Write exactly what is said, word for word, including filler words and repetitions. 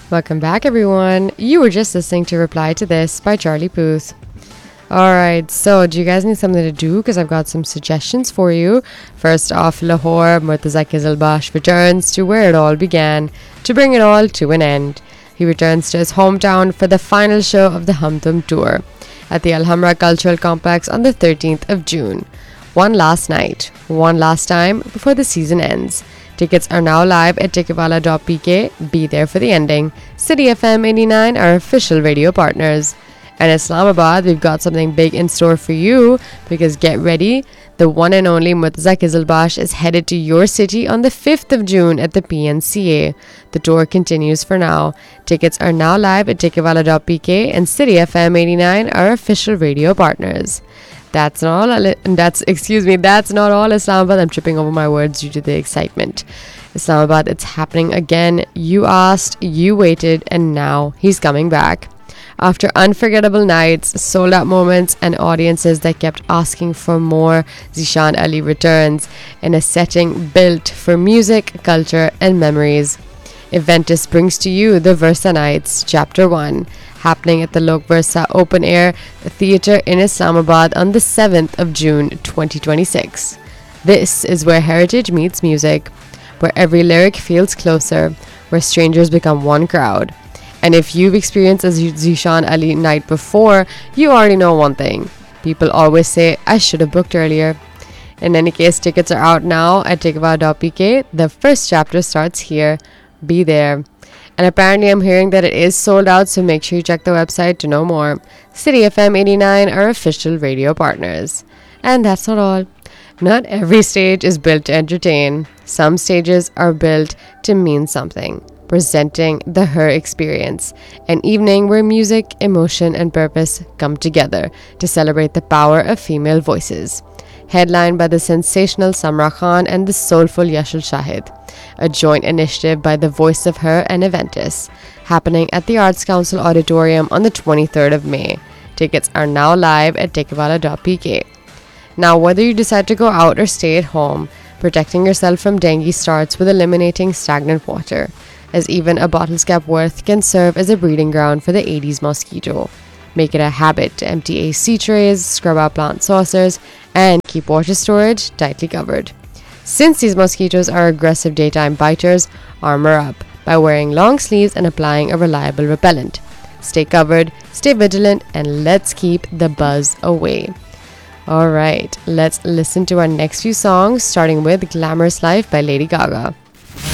Welcome back, everyone. You were just listening to Reply to This by Charlie Puth. Alright, so do you guys need something to do? Because I've got some suggestions for you. First off, Lahore, Murtaza Qizilbash returns to where it all began, to bring it all to an end. He returns to his hometown for the final show of the Humdum Tour at the Alhambra Cultural Complex on the thirteenth of June. One last night, one last time before the season ends. Tickets are now live at ticketwala dot p k. Be there for the ending. City F M eighty-nine are official radio partners. And Islamabad, we've got something big in store for you, because get ready, the one and only Murtaza Qizilbash is headed to your city on the fifth of June at the P N C A. The tour continues for now. Tickets are now live at ticketwala dot p k, and City F M eighty-nine are official radio partners. That's not all, that's, excuse me, that's not all Islamabad. I'm tripping over my words due to the excitement. Islamabad, it's happening again. You asked, you waited, and now he's coming back. After unforgettable nights, sold out moments, and audiences that kept asking for more, Zishan Ali returns in a setting built for music, culture, and memories. Eventus brings to you the Versa Nights, Chapter one, happening at the Lok Versa Open Air Theatre in Islamabad on the seventh of June twenty twenty-six. This is where heritage meets music, where every lyric feels closer, where strangers become one crowd. And if you've experienced a Zishan Ali night before, you already know one thing. People always say, I should have booked earlier. In any case, tickets are out now at ticketwala dot p k. The first chapter starts here. Be there. And apparently I'm hearing that it is sold out, so make sure you check the website to know more. City F M eighty-nine are official radio partners. And that's not all. Not every stage is built to entertain. Some stages are built to mean something. Presenting the Her Experience, an evening where music, emotion, and purpose come together to celebrate the power of female voices. Headlined by the sensational Samra Khan and the soulful Yashul Shahid. A joint initiative by the Voice of Her and Eventus, happening at the Arts Council Auditorium on the twenty-third of May. Tickets are now live at ticketwala dot p k. Now, whether you decide to go out or stay at home, protecting yourself from dengue starts with eliminating stagnant water, as even a bottle's cap worth can serve as a breeding ground for the Aedes mosquito. Make it a habit to empty A C trays, scrub out plant saucers, and keep water storage tightly covered. Since these mosquitoes are aggressive daytime biters, armor up by wearing long sleeves and applying a reliable repellent. Stay covered, stay vigilant, and let's keep the buzz away. Alright, let's listen to our next few songs, starting with Glamorous Life by Lady Gaga.